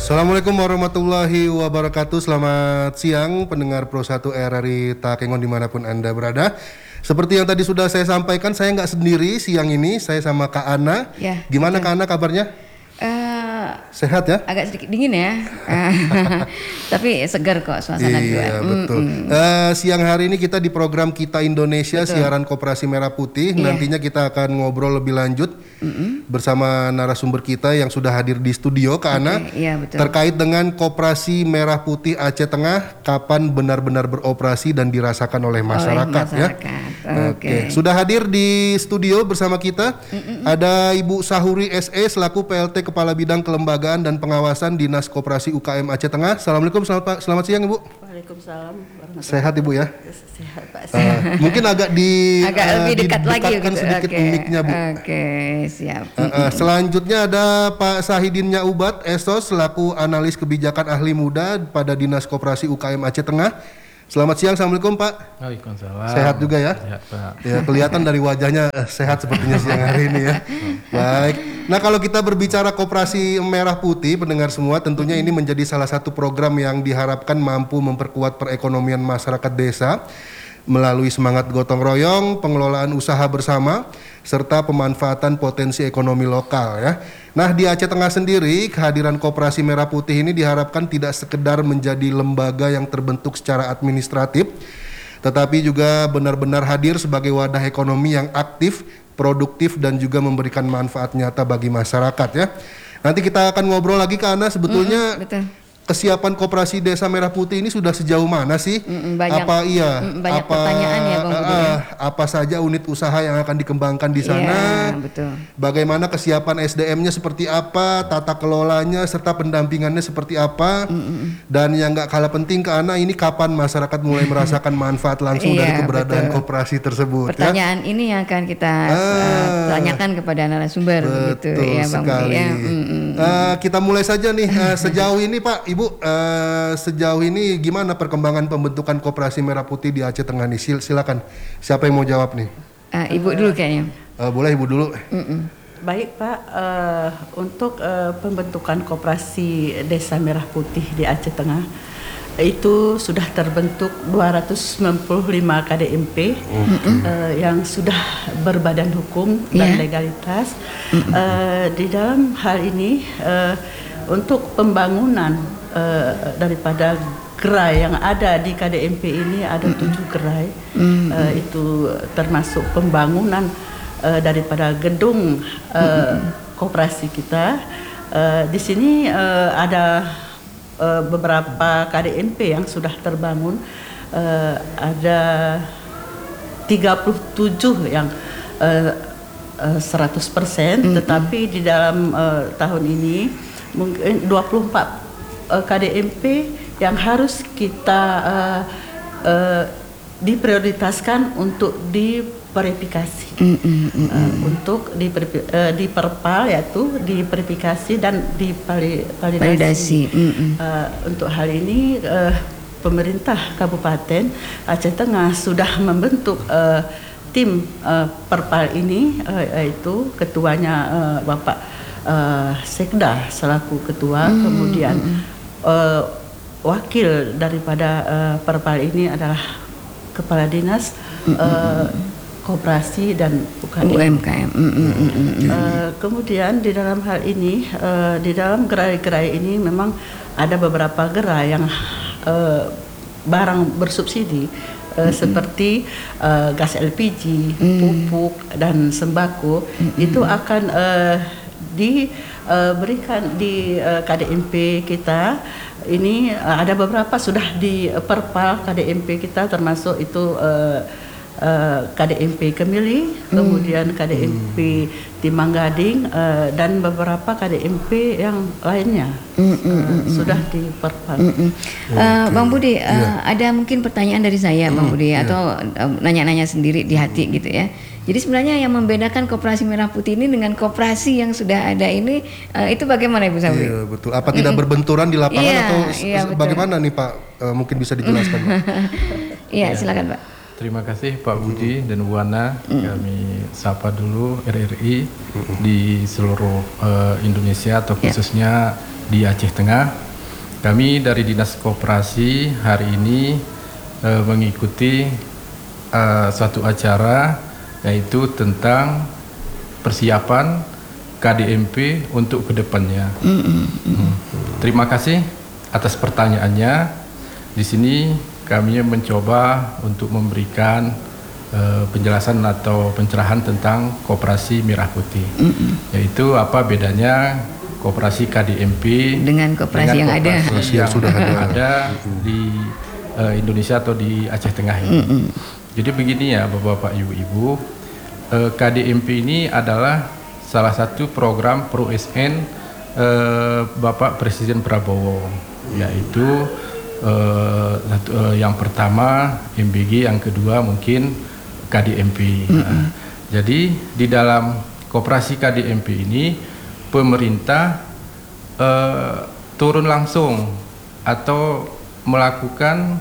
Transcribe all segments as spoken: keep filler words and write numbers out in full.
Assalamualaikum warahmatullahi wabarakatuh. Selamat siang pendengar Pro satu R R I Takengon dimanapun Anda berada. Seperti yang tadi sudah saya sampaikan, saya nggak sendiri siang ini, saya sama Kak Ana. Ya, Gimana betul. Kak Ana kabarnya? Uh, Sehat ya? agak sedikit dingin ya, tapi segar kok suasana juga. Iya betul. Mm, mm. Uh, siang hari ini kita di program Kita Indonesia, Betul. siaran Koperasi Merah Putih. Iya. Nantinya kita akan ngobrol lebih lanjut mm-hmm. bersama narasumber kita yang sudah hadir di studio, Kak Ana. Okay, iya, betul. Terkait dengan Koperasi Merah Putih Aceh Tengah, kapan benar-benar beroperasi dan dirasakan oleh masyarakat, oleh ya. masyarakat. Oke, Okay. sudah hadir di studio bersama kita Mm-mm. ada Ibu Sahuri S E selaku P L T Kepala Bidang Kelembagaan dan Pengawasan Dinas Koperasi U K M Aceh Tengah. Assalamualaikum, selamat, selamat siang Ibu. Waalaikumsalam. Sehat Ibu ya? Sehat Pak. Uh, mungkin agak di Agak uh, lebih dekat lagi didekatkan gitu. sedikit Oke. mic-nya Bu. Oke, siap. Uh, uh, selanjutnya ada Pak Sahidin Nyaubat S O S selaku Analis Kebijakan Ahli Muda pada Dinas Koperasi U K M Aceh Tengah. Selamat siang, assalamualaikum Pak. Waalaikumsalam. Sehat juga ya? Sehat Pak. Ya kelihatan dari wajahnya eh, sehat sepertinya siang hari ini ya. Baik. Nah kalau kita berbicara Koperasi Merah Putih, pendengar semua, tentunya ini menjadi salah satu program yang diharapkan mampu memperkuat perekonomian masyarakat desa melalui semangat gotong royong, pengelolaan usaha bersama, serta pemanfaatan potensi ekonomi lokal ya. Nah di Aceh Tengah sendiri, kehadiran Koperasi Merah Putih ini diharapkan tidak sekedar menjadi lembaga yang terbentuk secara administratif, tetapi juga benar-benar hadir sebagai wadah ekonomi yang aktif, produktif, dan juga memberikan manfaat nyata bagi masyarakat ya. Nanti kita akan ngobrol lagi ke Ana, sebetulnya Mm-mm, betul. kesiapan Koperasi Desa Merah Putih ini sudah sejauh mana sih? Mm-mm, banyak, apa iya? mm, banyak apa, pertanyaan ya Bang Budi, uh, ya. Apa saja unit usaha yang akan dikembangkan di sana? Iya, betul. Bagaimana kesiapan S D M-nya seperti apa? Tata kelolanya serta pendampingannya seperti apa? Mm-mm. Dan yang nggak kalah penting ke Ana, ini kapan masyarakat mulai merasakan manfaat langsung Iya, dari keberadaan betul. koperasi tersebut? Pertanyaan ya? ini yang akan kita Ah, uh, tanyakan kepada narasumber gitu Betul ya Bang Budi sekali. ya. Mm-mm. Uh, kita mulai saja nih uh, sejauh ini Pak, Ibu. Uh, Sejauh ini gimana perkembangan pembentukan Koperasi Merah Putih di Aceh Tengah nih? Sil- silakan, siapa yang mau jawab nih? Uh, Ibu dulu kayaknya. Uh, boleh Ibu dulu. Mm-mm. Baik Pak, uh, untuk uh, pembentukan Koperasi Desa Merah Putih di Aceh Tengah itu sudah terbentuk dua ratus sembilan puluh lima K D M P mm-hmm. uh, yang sudah berbadan hukum dan yeah. legalitas. Mm-hmm. Uh, di dalam hal ini uh, untuk pembangunan Uh, daripada gerai yang ada di K D M P ini ada mm-hmm. tujuh gerai, mm-hmm. uh, itu termasuk pembangunan uh, daripada gedung uh, mm-hmm. koperasi kita. Uh, di sini uh, ada uh, beberapa K D M P yang sudah terbangun, uh, ada tiga puluh tujuh yang uh, uh, seratus persen, mm-hmm. tetapi di dalam uh, tahun ini mungkin dua puluh empat K D M P yang harus kita uh, uh, diprioritaskan untuk diverifikasi, mm, mm, mm, uh, untuk diper, uh, diperpal yaitu diverifikasi dan divalidasi. Validasi. Mm, mm. Uh, untuk hal ini uh, pemerintah Kabupaten Aceh Tengah sudah membentuk uh, tim uh, perpal ini, uh, yaitu ketuanya uh, Bapak uh, Sekda selaku ketua, mm, kemudian mm, mm. Uh, wakil daripada uh, perpal ini adalah kepala dinas uh, koperasi dan U K M. U M K M. Mm, mm, mm, mm. Uh, kemudian di dalam hal ini, uh, di dalam gerai-gerai ini memang ada beberapa gerai yang uh, barang bersubsidi uh, mm-hmm. seperti uh, gas L P G, mm. pupuk dan sembako, mm-hmm. itu akan uh, diberikan di uh, K D M P kita. Ini uh, ada beberapa sudah di uh, perpal K D M P kita, termasuk itu uh, uh, K D M P Kemili, hmm. kemudian K D M P Timang Gading, uh, dan beberapa K D M P yang lainnya mm, mm, uh, mm, sudah di perpal. Mm, mm. Uh, Bang Budi, uh, yeah. ada mungkin pertanyaan dari saya, mm, Bang Budi, yeah. atau uh, nanya-nanya sendiri di hati gitu ya. Jadi sebenarnya yang membedakan Koperasi Merah Putih ini dengan koperasi yang sudah ada ini uh, itu bagaimana Ibu Sabri? Iya betul. Apa tidak mm-hmm. berbenturan di lapangan iya, atau iya, bagaimana nih Pak? Uh, mungkin bisa dijelaskan Pak. Iya, silakan Pak. Terima kasih Pak Budi mm-hmm. dan Bu Ana. Mm-hmm. Kami sapa dulu R R I mm-hmm. di seluruh uh, Indonesia atau khususnya yeah. di Aceh Tengah. Kami dari Dinas Koperasi hari ini uh, mengikuti uh, suatu acara yaitu tentang persiapan K D M P untuk kedepannya. Hmm. Terima kasih atas pertanyaannya. Di sini kami mencoba untuk memberikan uh, penjelasan atau pencerahan tentang koperasi merah putih, mm-hmm. yaitu apa bedanya koperasi K D M P dengan koperasi dengan yang ada, koperasi yang sudah ada, ada di uh, Indonesia atau di Aceh Tengah ini. Mm-hmm. Jadi begini ya Bapak-bapak, Ibu-ibu, uh, K D M P ini adalah salah satu program Pro S N uh, Bapak Presiden Prabowo, yaitu Uh, uh, yang pertama M B G, yang kedua mungkin K D M P. Mm-hmm. Nah, jadi di dalam koperasi K D M P ini pemerintah uh, turun langsung atau melakukan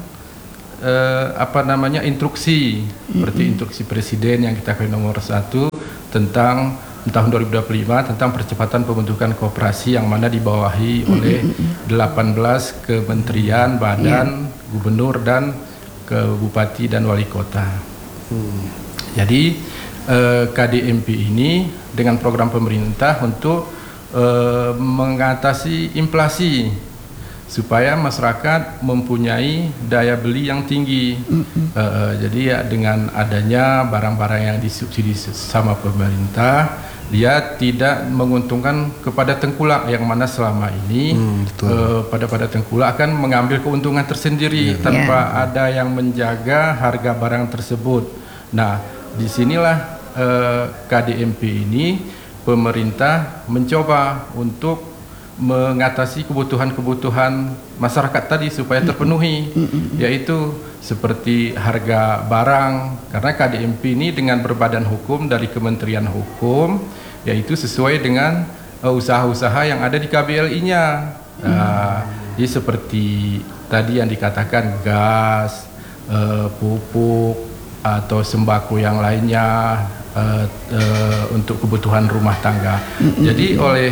uh, apa namanya instruksi, mm-hmm. seperti instruksi Presiden yang kita ketahui nomor satu tentang tahun dua ribu dua puluh lima tentang percepatan pembentukan koperasi yang mana dibawahi oleh delapan belas kementerian, badan, yeah. gubernur dan ke bupati dan wali kota. Hmm. Jadi eh, K D M P ini dengan program pemerintah untuk eh, mengatasi inflasi supaya masyarakat mempunyai daya beli yang tinggi. Mm-hmm. Uh, jadi ya dengan adanya barang-barang yang disubsidi sama pemerintah, dia tidak menguntungkan kepada tengkulak yang mana selama ini mm, uh, pada pada tengkulak akan mengambil keuntungan tersendiri yeah. tanpa yeah. ada yang menjaga harga barang tersebut. Nah, disinilah uh, K D M P ini pemerintah mencoba untuk mengatasi kebutuhan-kebutuhan masyarakat tadi supaya terpenuhi, yaitu seperti harga barang, karena K D M P ini dengan berbadan hukum dari Kementerian Hukum, yaitu sesuai dengan uh, usaha-usaha yang ada di K B L I-nya. Uh, jadi seperti tadi yang dikatakan gas, uh, pupuk atau sembako yang lainnya uh, uh, untuk kebutuhan rumah tangga. Jadi oleh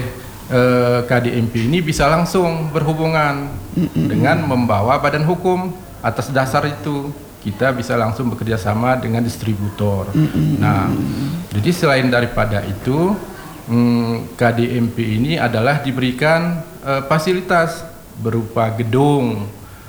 K D M P ini bisa langsung berhubungan mm-hmm. dengan membawa badan hukum. Atas dasar itu kita bisa langsung bekerja sama dengan distributor. Mm-hmm. Nah, jadi selain daripada itu, hmm, K D M P ini adalah diberikan uh, fasilitas berupa gedung,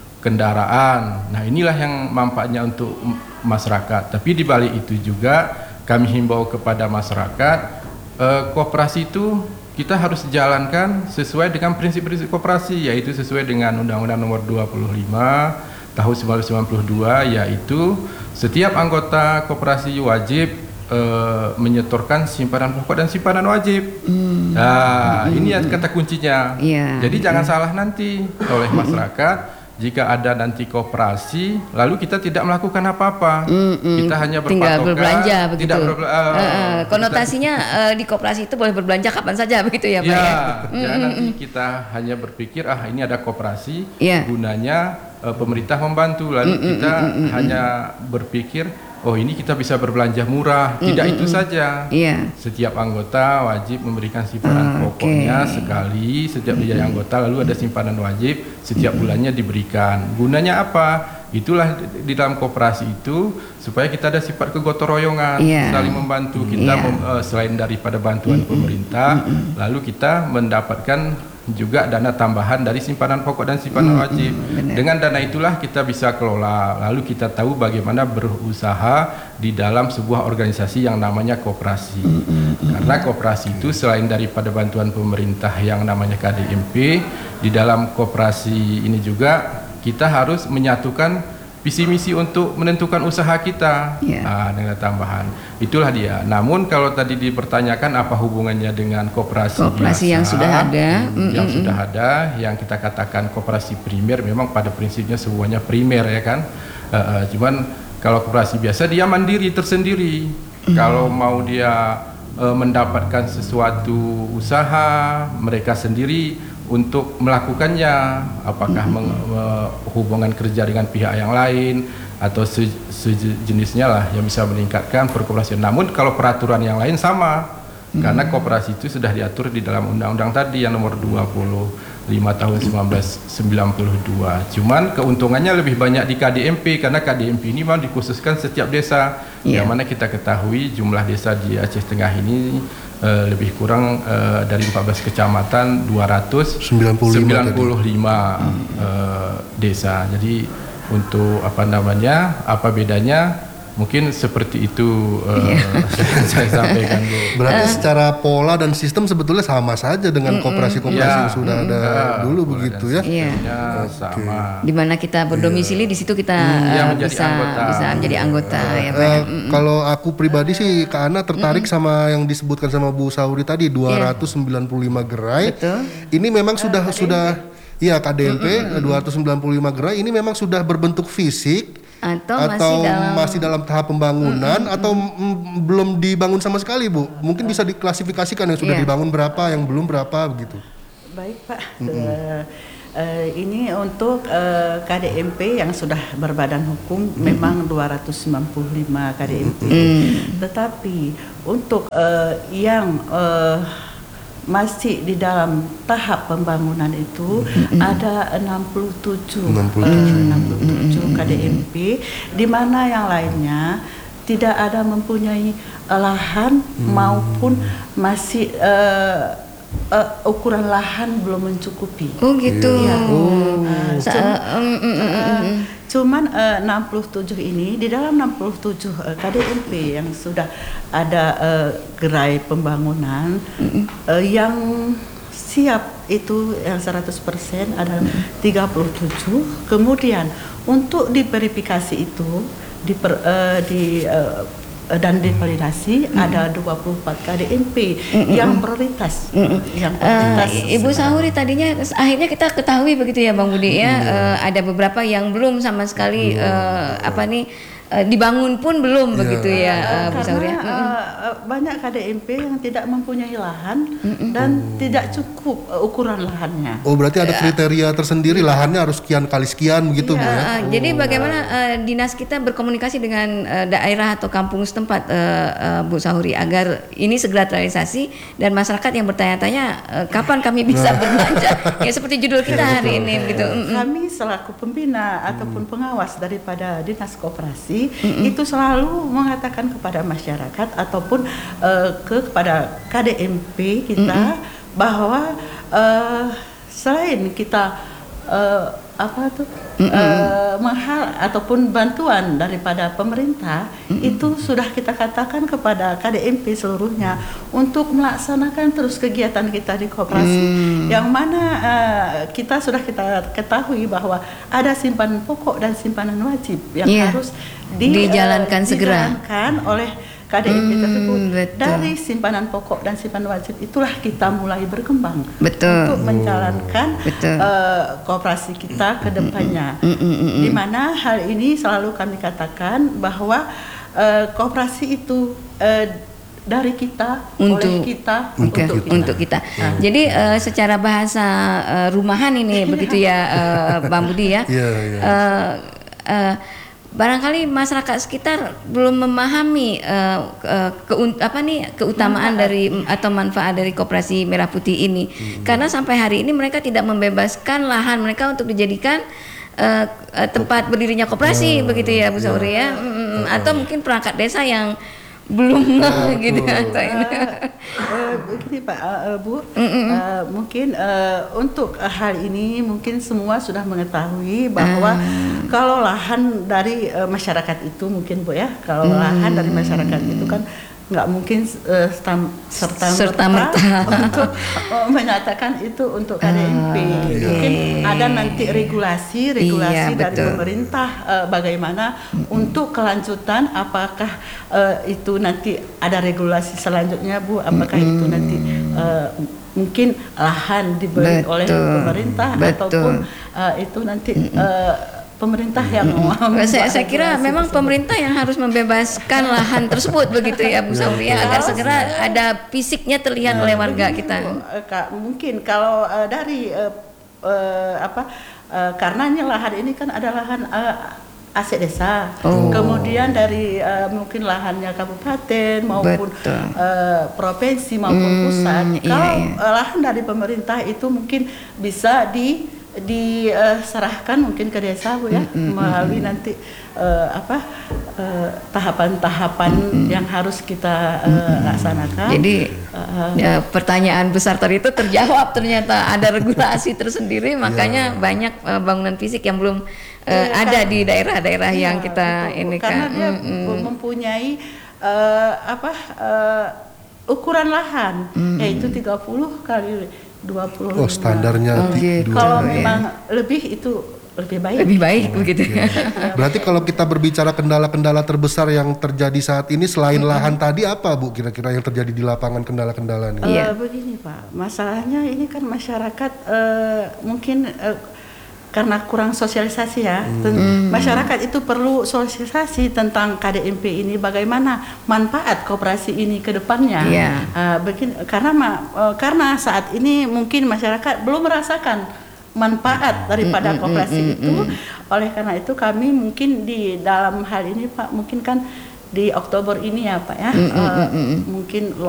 kendaraan. Nah, inilah yang manfaatnya untuk masyarakat. Tapi di balik itu juga kami himbau kepada masyarakat, uh, koperasi itu kita harus jalankan sesuai dengan prinsip-prinsip koperasi, yaitu sesuai dengan Undang-Undang Nomor dua puluh lima Tahun seribu sembilan ratus sembilan puluh dua, yaitu setiap anggota koperasi wajib e, menyetorkan simpanan pokok dan simpanan wajib. Mm. Nah, mm. ini kata kuncinya. Yeah. Jadi yeah. jangan salah nanti oleh masyarakat. Jika ada nanti koperasi, lalu kita tidak melakukan apa-apa, mm-mm. kita hanya berpatokan, tinggal berbelanja begitu. Tidak berbe- uh, uh, uh, konotasinya uh, di koperasi itu boleh berbelanja kapan saja begitu ya, Pak? Ya, ya? jangan nanti kita hanya berpikir ah ini ada koperasi, yeah. gunanya uh, pemerintah membantu, lalu mm-mm, kita mm-mm, hanya berpikir oh ini kita bisa berbelanja murah. Tidak mm-mm, itu saja. Yeah. Setiap anggota wajib memberikan simpanan uh, pokoknya okay. sekali setiap menjadi mm-hmm. anggota, lalu ada simpanan wajib setiap mm-hmm. bulannya diberikan. Gunanya apa? Itulah di dalam koperasi itu supaya kita ada sifat kegotong royongan, yeah. saling membantu. Kita yeah. mem, uh, selain daripada bantuan mm-hmm. pemerintah, mm-hmm. lalu kita mendapatkan juga dana tambahan dari simpanan pokok dan simpanan hmm, wajib. Benar. Dengan dana itulah kita bisa kelola. Lalu kita tahu bagaimana berusaha di dalam sebuah organisasi yang namanya koperasi. Hmm, hmm, Karena koperasi itu selain daripada bantuan pemerintah yang namanya K D M P, di dalam koperasi ini juga kita harus menyatukan visi misi untuk menentukan usaha kita. Yeah. Nah, dengan tambahan itulah dia. Namun kalau tadi dipertanyakan apa hubungannya dengan koperasi koperasi biasa, yang sudah ada, hmm, yang mm-mm. sudah ada, yang kita katakan koperasi primer, memang pada prinsipnya semuanya primer ya kan. Uh, uh, cuman kalau koperasi biasa dia mandiri tersendiri. Mm. Kalau mau dia uh, mendapatkan sesuatu usaha mereka sendiri untuk melakukannya, apakah meng, uh, hubungan kerja dengan pihak yang lain atau se, sejenisnya lah yang bisa meningkatkan perkoperasian. Namun kalau peraturan yang lain sama, hmm. karena koperasi itu sudah diatur di dalam undang-undang tadi yang nomor dua puluh lima tahun seribu sembilan ratus sembilan puluh dua. Cuman keuntungannya lebih banyak di K D M P karena K D M P ini memang dikhususkan setiap desa. Yeah. Yang mana kita ketahui jumlah desa di Aceh Tengah ini uh, lebih kurang uh, dari empat belas kecamatan, dua ratus sembilan puluh lima uh, desa. Jadi untuk apa namanya, apa bedanya? Mungkin seperti itu uh, yeah. saya sampaikan Bu. Berarti uh. secara pola dan sistem sebetulnya sama saja dengan koperasi-koperasi yeah. yang sudah ada yeah. dulu begitu ya. Iya. Yeah. Sama. Di mana kita berdomisili yeah. di situ kita hmm, uh, menjadi bisa anggota. bisa menjadi anggota uh, ya Pak. Uh, mm. Kalau aku pribadi sih Kak Ana tertarik mm. sama yang disebutkan sama Bu Sauri tadi dua ratus sembilan puluh lima gerai. Betul. Ini memang sudah uh, sudah iya K D M P mm-hmm. dua ratus sembilan puluh lima gerai ini memang sudah berbentuk fisik atau, atau masih dalam masih dalam tahap pembangunan mm-hmm. atau m- belum dibangun sama sekali Bu? Mungkin bisa diklasifikasikan yang sudah yeah. dibangun berapa, yang belum berapa begitu. Baik Pak, mm-hmm. uh, uh, ini untuk uh, K D M P yang sudah berbadan hukum mm-hmm. memang dua ratus sembilan puluh lima K D M P. Mm-hmm. Tetapi untuk uh, yang uh, masih di dalam tahap pembangunan itu mm-hmm. ada enam puluh tujuh K D M P, di mana yang lainnya tidak ada mempunyai lahan mm. maupun masih uh, uh, ukuran lahan belum mencukupi. Oh gitu. Ya. Oh. Uh, cum, uh, um, um, um, um. Cuman uh, enam puluh tujuh ini, di dalam enam puluh tujuh uh, K D M P yang sudah ada uh, gerai pembangunan mm-hmm. uh, yang siap itu yang seratus persen adalah tiga puluh tujuh. Kemudian untuk diverifikasi itu diper, uh, di uh, dan divalidasi mm-hmm. ada dua puluh empat K D M P mm-hmm. yang prioritas. Mm-hmm. Yang prioritas. Uh, Ibu Sauri tadinya akhirnya kita ketahui begitu ya Bang Budi ya, mm-hmm. uh, ada beberapa yang belum sama sekali mm-hmm. uh, apa nih uh, dibangun pun belum yeah. begitu ya uh, Bu Sauri. Karena uh, banyak K D M P yang tidak mempunyai lahan mm-hmm. dan oh. tidak cukup uh, ukuran lahannya. Oh berarti ada kriteria tersendiri, lahannya harus sekian kali sekian begitu Bu ya. Uh, oh. Jadi bagaimana uh, dinas kita berkomunikasi dengan uh, daerah atau kampung setempat uh, uh, Bu Sauri agar ini segera terrealisasi dan masyarakat yang bertanya-tanya uh, kapan kami bisa berbelanja ya seperti judul kita hari ini gitu. Kami selaku pembina ataupun pengawas daripada dinas koperasi mm-hmm. itu selalu mengatakan kepada masyarakat ataupun uh, ke kepada K D M P kita mm-hmm. bahwa uh, selain kita uh, apa tuh mm-hmm. uh, mahal ataupun bantuan daripada pemerintah mm-hmm. itu sudah kita katakan kepada K D M P seluruhnya untuk melaksanakan terus kegiatan kita di koperasi mm. yang mana uh, kita sudah kita ketahui bahwa ada simpanan pokok dan simpanan wajib yang yeah. harus di, dijalankan uh, segera dijalankan oleh K D M P hmm, tersebut. Betul. Dari simpanan pokok dan simpanan wajib itulah kita mulai berkembang betul. untuk menjalankan uh, koperasi kita ke depannya. Mm, mm, mm, mm. Di mana hal ini selalu kami katakan bahwa uh, koperasi itu uh, dari kita, untuk, oleh kita, okay. untuk kita. Untuk kita. Hmm. Jadi uh, secara bahasa uh, rumahan ini begitu ya uh, Bang Budi ya. Yeah, yeah. Uh, uh, barangkali masyarakat sekitar belum memahami uh, uh, keun, apa nih keutamaan manfaat. dari atau manfaat dari koperasi Merah Putih ini hmm. karena sampai hari ini mereka tidak membebaskan lahan mereka untuk dijadikan uh, uh, tempat berdirinya koperasi uh, begitu ya Bu Sauri ya, ya. Hmm, uh, atau mungkin perangkat desa yang belum uh, gitu atau ini. Uh, begini Pak uh, Bu, uh, mungkin uh, untuk uh, hal ini mungkin semua sudah mengetahui bahwa uh. kalau lahan dari uh, masyarakat itu mungkin Bu ya, kalau hmm. lahan dari masyarakat itu kan nggak mungkin uh, stam, serta, serta merta, merta untuk uh, menyatakan itu untuk K D M P. Uh, mungkin okay. ada nanti regulasi regulasi iya, dari betul. pemerintah uh, bagaimana mm-hmm. untuk kelanjutan apakah uh, itu nanti ada regulasi selanjutnya Bu, apakah mm-hmm. itu nanti uh, mungkin lahan diberi betul. oleh pemerintah betul. ataupun uh, itu nanti mm-hmm. uh, pemerintah yang hmm. saya, saya kira memang tersebut. pemerintah yang harus membebaskan lahan tersebut begitu ya Bu Sauri ya, agar segera ada fisiknya terlihat oleh warga kita. Kak, mungkin kalau uh, dari uh, uh, apa uh, karenanya lahan ini kan ada lahan uh, aset desa, Oh. kemudian dari uh, mungkin lahannya kabupaten maupun uh, provinsi maupun Hmm, pusat. iya, Kalau iya. uh, lahan dari pemerintah itu mungkin bisa di diserahkan mungkin ke desa Bu ya, melalui nanti uh, apa uh, tahapan-tahapan yang harus kita uh, laksanakan. Jadi ya, pertanyaan besar tadi itu terjawab, ternyata ada regulasi tersendiri, makanya banyak uh, bangunan fisik yang belum uh, Iya, ada kan- di daerah-daerah Iya, yang kita betul, Bu. ini karena kan. dia Mm, mm. mempunyai uh, apa uh, ukuran lahan yaitu tiga puluh kali dua puluh lima. Oh, standarnya Oh, ti- gitu. dua. Kalau ya. memang lebih itu lebih baik. Lebih baik begitu ya. Berarti kalau kita berbicara kendala-kendala terbesar yang terjadi saat ini selain lahan tadi apa Bu kira-kira yang terjadi di lapangan kendala-kendala nih? Eh, Iya. Begini Pak, masalahnya ini kan masyarakat eh, mungkin eh, karena kurang sosialisasi ya. Ten- Masyarakat itu perlu sosialisasi tentang K D M P ini, bagaimana manfaat koperasi ini ke depannya. Iya. Eh, begini, karena ma- eh, karena saat ini mungkin masyarakat belum merasakan manfaat daripada koperasi itu. Oleh karena itu kami mungkin di dalam hal ini Pak, mungkin kan di Oktober ini ya Pak ya, eh, mungkin